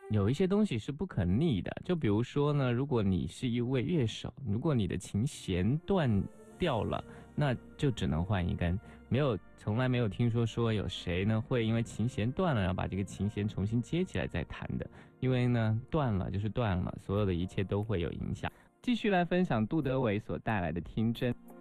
有一些东西是不可逆的，就比如说呢，如果你是一位乐手，如果你的琴弦断掉了，那就只能换一根。从来没有听说有谁呢会因为琴弦断了，然后把这个琴弦重新接起来再弹的，因为呢断了就是断了，所有的一切都会有影响。继续来分享杜德伟所带来的听真。